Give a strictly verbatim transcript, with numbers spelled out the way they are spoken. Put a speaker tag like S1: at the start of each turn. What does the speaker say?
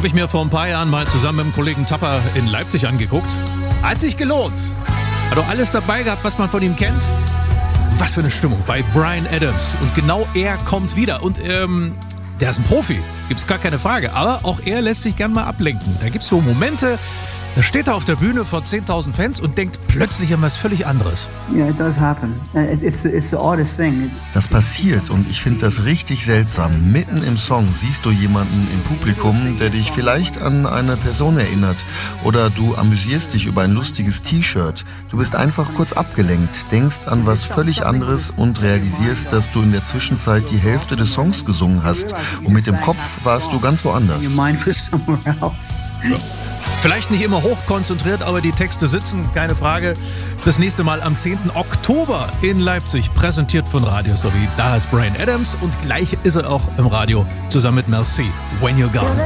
S1: Habe ich mir vor ein paar Jahren mal zusammen mit dem Kollegen Tapper in Leipzig angeguckt. Hat sich gelohnt. Hat doch alles dabei gehabt, was man von ihm kennt. Was für eine Stimmung bei Bryan Adams. Und genau er kommt wieder. Und ähm, der ist ein Profi, gibt's gar keine Frage. Aber auch er lässt sich gern mal ablenken. Da gibt's so Momente, da steht er auf der Bühne vor zehntausend Fans und denkt plötzlich an was völlig anderes.
S2: Yeah, it does happen. It's, it's the oddest thing.
S3: Das passiert und ich finde das richtig seltsam. Mitten im Song siehst du jemanden im Publikum, der dich vielleicht an eine Person erinnert. Oder du amüsierst dich über ein lustiges T-Shirt. Du bist einfach kurz abgelenkt, denkst an was völlig anderes und realisierst, dass du in der Zwischenzeit die Hälfte des Songs gesungen hast. Und mit dem Kopf warst du ganz woanders.
S2: Your mind was somewhere else.
S1: Ja. Vielleicht nicht immer hochkonzentriert, aber die Texte sitzen, keine Frage. Das nächste Mal am zehnten Oktober in Leipzig, präsentiert von Radio Sowie. Da ist Bryan Adams und gleich ist er auch im Radio zusammen mit Mel C. When You're Gone.